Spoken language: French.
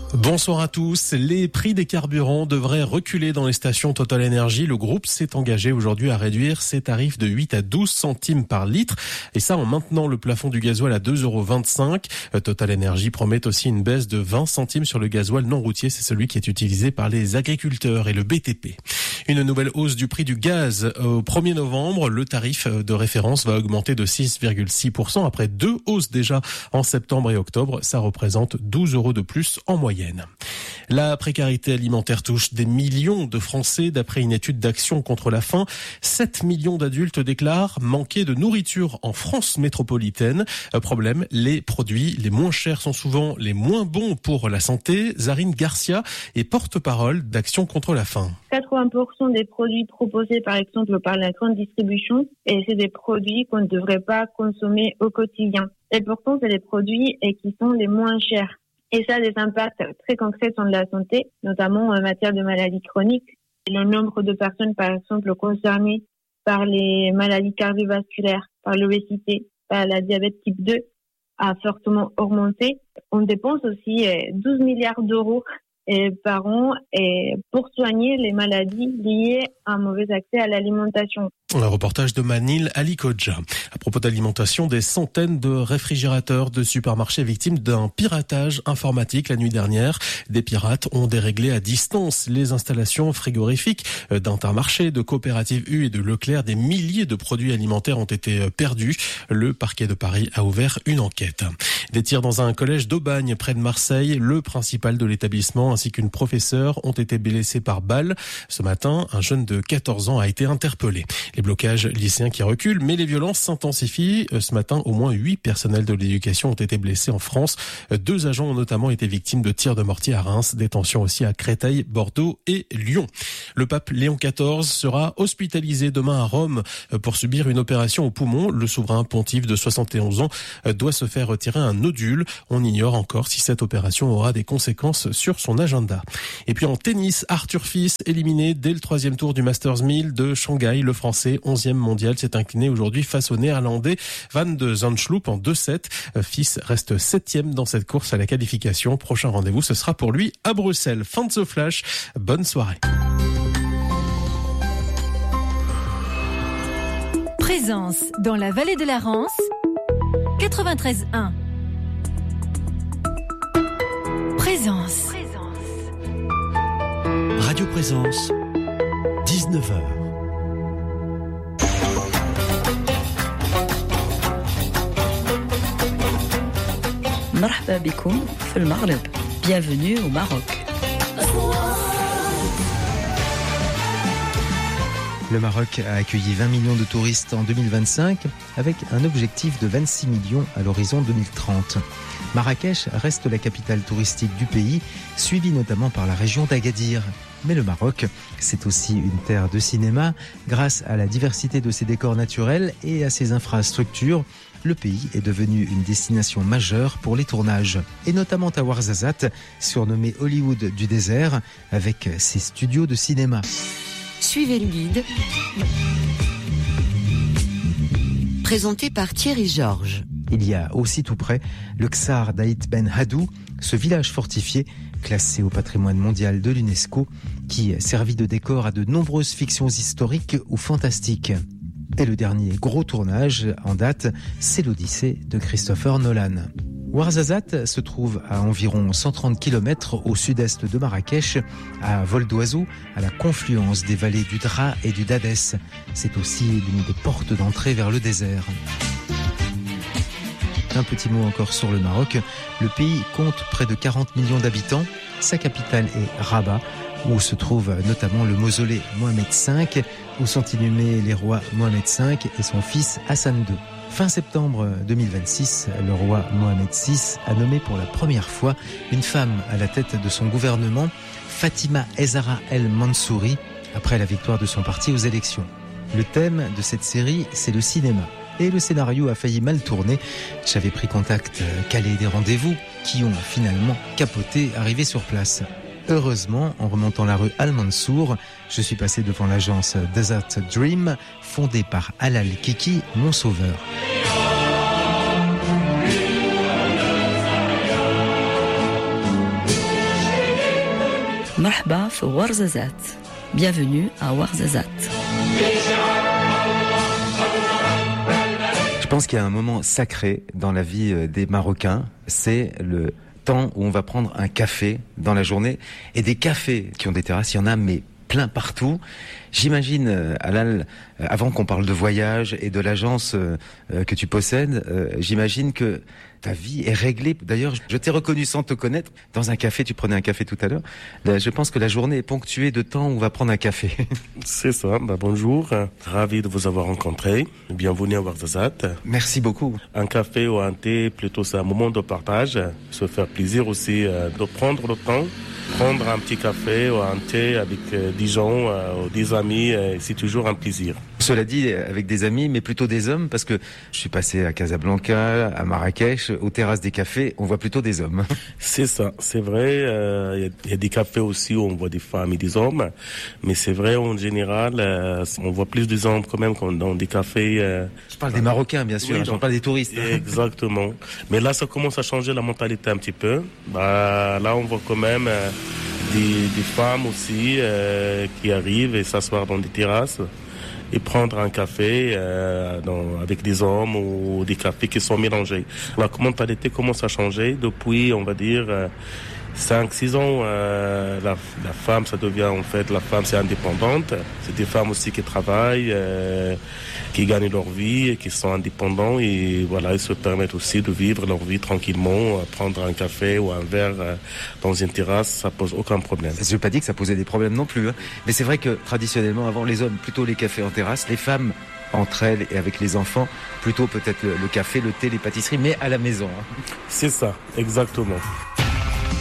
Bonsoir à tous. Les prix des carburants devraient reculer dans les stations Total Energy. Le groupe s'est engagé aujourd'hui à réduire ses tarifs de 8 à 12 centimes par litre. Et ça en maintenant le plafond du gasoil à 2,25 €. Total Energy promet aussi une baisse de 20 centimes sur le gasoil non routier. C'est celui qui est utilisé par les agriculteurs et le BTP. Une nouvelle hausse du prix du gaz. Au 1er novembre, le tarif de référence va augmenter de 6,6% après 2 hausses déjà en septembre et octobre. Ça représente 12 € de plus en moyenne. La précarité alimentaire touche des millions de Français. D'après une étude d'Action contre la faim, 7 millions d'adultes déclarent manquer de nourriture en France métropolitaine. Problème, les produits les moins chers sont souvent les moins bons pour la santé. Zarine Garcia est porte-parole d'Action contre la faim. 80% des produits proposés par exemple par la grande distribution, et c'est des produits qu'on ne devrait pas consommer au quotidien. Et pourtant, c'est les produits qui sont les moins chers. Et ça a des impacts très concrets sur la santé, notamment en matière de maladies chroniques. Et le nombre de personnes, par exemple, concernées par les maladies cardiovasculaires, par l'obésité, par la diabète type 2, a fortement augmenté. On dépense aussi 12 milliards d'euros par an pour soigner les maladies liées à un mauvais accès à l'alimentation. Un reportage de Manil Alikodja. À propos d'alimentation, des centaines de réfrigérateurs de supermarchés victimes d'un piratage informatique la nuit dernière. Des pirates ont déréglé à distance les installations frigorifiques d'Intermarché, de Coopérative U et de Leclerc. Des milliers de produits alimentaires ont été perdus. Le parquet de Paris a ouvert une enquête. Des tirs dans un collège d'Aubagne près de Marseille. Le principal de l'établissement ainsi qu'une professeure ont été blessés par balle. Ce matin, un jeune de 14 ans a été interpellé. Les blocages lycéens qui reculent, mais les violences s'intensifient. Ce matin, au moins 8 personnels de l'éducation ont été blessés en France. 2 agents ont notamment été victimes de tirs de mortier à Reims, des tensions aussi à Créteil, Bordeaux et Lyon. Le pape Léon XIV sera hospitalisé demain à Rome pour subir une opération au poumon. Le souverain pontife de 71 ans doit se faire retirer un nodule. On ignore encore si cette opération aura des conséquences sur son agenda. Et puis en tennis, Arthur Fils éliminé dès le 3e tour du Masters 1000 de Shanghai. Le Français 11e mondial s'est incliné aujourd'hui face au Néerlandais Van de Zandschulp en 2-7. Fils reste 7e dans cette course à la qualification. Prochain rendez-vous, ce sera pour lui à Bruxelles. Fin de ce flash. Bonne soirée. Présence dans la vallée de la Rance, 93.1. Présence. Radio Présence, 19h. مرحبا بكم في المغرب. Bienvenue au Maroc. Le Maroc a accueilli 20 millions de touristes en 2025 avec un objectif de 26 millions à l'horizon 2030. Marrakech reste la capitale touristique du pays, suivie notamment par la région d'Agadir. Mais le Maroc, c'est aussi une terre de cinéma. Grâce à la diversité de ses décors naturels et à ses infrastructures, le pays est devenu une destination majeure pour les tournages. Et notamment à Ouarzazate, surnommé Hollywood du désert, avec ses studios de cinéma. Suivez le guide. Présenté par Thierry Georges. Il y a aussi tout près le Ksar d'Aït Ben Hadou, ce village fortifié classé au patrimoine mondial de l'UNESCO qui servit de décor à de nombreuses fictions historiques ou fantastiques. Et le dernier gros tournage en date, c'est l'Odyssée de Christopher Nolan. Ouarzazate se trouve à environ 130 km au sud-est de Marrakech, à vol d'oiseau, à la confluence des vallées du Dra et du Dadès. C'est aussi l'une des portes d'entrée vers le désert. Un petit mot encore sur le Maroc. Le pays compte près de 40 millions d'habitants. Sa capitale est Rabat, où se trouve notamment le mausolée Mohamed V, où sont inhumés les rois Mohamed V et son fils Hassan II. Fin septembre 2026, le roi Mohamed VI a nommé pour la première fois une femme à la tête de son gouvernement, Fatima Zahra El Mansouri, après la victoire de son parti aux élections. Le thème de cette série, c'est le cinéma. Et le scénario a failli mal tourner. J'avais pris contact, calé des rendez-vous qui ont finalement capoté, arrivé sur place. Heureusement, en remontant la rue Al-Mansour, je suis passé devant l'agence Desert Dream, fondée par Alal Kiki, mon sauveur. مرحبا في Ouarzazate. Bienvenue à Ouarzazate. Je pense qu'il y a un moment sacré dans la vie des Marocains, c'est le temps où on va prendre un café dans la journée. Et des cafés qui ont des terrasses, il y en a mais plein partout. J'imagine, Alal, avant qu'on parle de voyage et de l'agence que tu possèdes, j'imagine que ta vie est réglée. D'ailleurs, je t'ai reconnu sans te connaître. Dans un café, tu prenais un café tout à l'heure. Je pense que la journée est ponctuée de temps où on va prendre un café. C'est ça. Bonjour. Ravi de vous avoir rencontré. Bienvenue à Ouarzazate. Merci beaucoup. Un café ou un thé, plutôt c'est un moment de partage. Se faire plaisir aussi de prendre le temps. Prendre un petit café ou un thé avec des gens ou des amis, c'est toujours un plaisir. Cela dit, avec des amis, mais plutôt des hommes, parce que je suis passé à Casablanca, à Marrakech, aux terrasses des cafés, on voit plutôt des hommes. C'est ça, c'est vrai. Il y a des cafés aussi où on voit des femmes et des hommes, mais c'est vrai en général, on voit plus des hommes quand même dans des cafés. Je parle des Marocains, bien sûr, je parle pas des touristes. Exactement. Mais là, ça commence à changer la mentalité un petit peu. Là, on voit quand même des femmes aussi qui arrivent et s'asseoir dans des terrasses et prendre un café avec des hommes ou des cafés qui sont mélangés. La mentalité commence à changer depuis, on va dire, 5-6 ans. La femme, ça devient en fait, la femme c'est indépendante. C'est des femmes aussi qui travaillent, qui gagnent leur vie et qui sont indépendants et voilà, ils se permettent aussi de vivre leur vie tranquillement, prendre un café ou un verre dans une terrasse, ça pose aucun problème. Je n'ai pas dit que ça posait des problèmes non plus, hein. Mais c'est vrai que traditionnellement, avant les hommes, plutôt les cafés en terrasse, les femmes entre elles et avec les enfants, plutôt peut-être le café, le thé, les pâtisseries, mais à la maison. C'est ça, exactement.